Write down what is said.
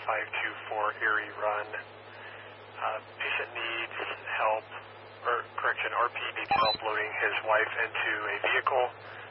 524 Erie Run. Patient needs help, or correction, RP needs help loading his wife into a vehicle.